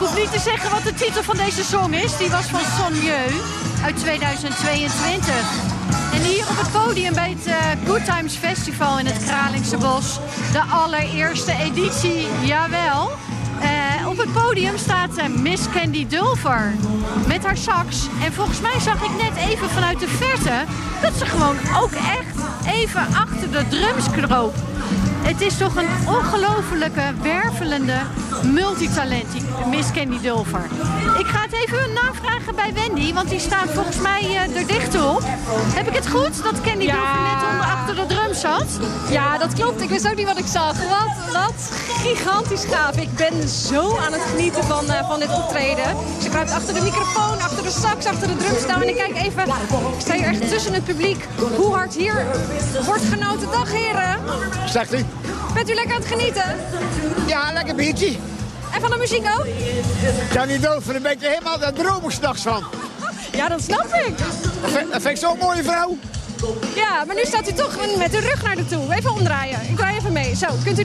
hoef niet te zeggen wat de titel van deze song is. Die was van Son Mieu uit 2022. En hier op het podium bij het Good Times Festival in het Kralingse Bos. De allereerste editie, jawel. Op het podium staat Miss Candy Dulfer met haar sax. En volgens mij zag ik net even vanuit de verte dat ze gewoon ook echt even achter de drums kroop. Het is toch een ongelofelijke, wervelende multitalent, die Miss Candy Dulfer. Ik ga het even navragen bij Wendy, want die staat volgens mij er dicht op. Heb ik het goed dat Candy Dulfer net onder achter de drum zat? Ja, dat klopt. Ik wist ook niet wat ik zag. Wat gigantisch gaaf. Ik ben zo aan het genieten van dit optreden. Ze kruipt achter de microfoon, achter de sax, achter de drum staan. En ik kijk even, ik sta hier echt tussen het publiek, hoe hard hier wordt genoten. Dag heren. Zegt u? Bent u lekker aan het genieten? Ja, lekker biertje. En van de muziek ook? Candy Dulfer, daar ben ik helemaal, daar droom ik 's nachts van. Ja, dat snap ik. Dat vind ik zo'n mooie vrouw. Ja, maar nu staat u toch met de rug naar de toe. Even omdraaien. Ik draai even mee. Zo, kunt u